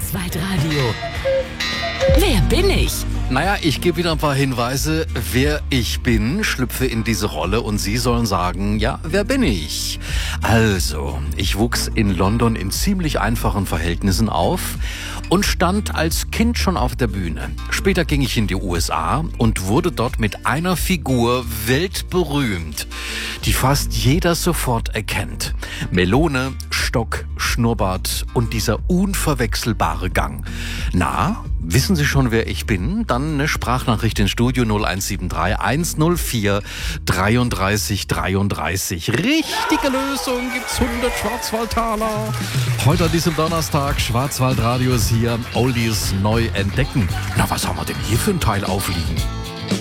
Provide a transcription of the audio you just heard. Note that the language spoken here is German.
Schwarzwaldradio. Wer bin ich? Naja, ich gebe wieder ein paar Hinweise, wer ich bin, schlüpfe in diese Rolle und Sie sollen sagen, ja, wer bin ich? Also, ich wuchs in London in ziemlich einfachen Verhältnissen auf und stand als Kind schon auf der Bühne. Später ging ich in die USA und wurde dort mit einer Figur weltberühmt, die fast jeder sofort erkennt. Melone, Stock, Schnurrbart und dieser unverwechselbare Gang. Na, wissen Sie schon, wer ich bin? Dann eine Sprachnachricht ins Studio 0173 104 33 33. Richtige Lösung, gibt's 100 Schwarzwaldtaler. Heute an diesem Donnerstag, Schwarzwaldradio ist hier, Oldies neu entdecken. Na, was haben wir denn hier für ein Teil aufliegen?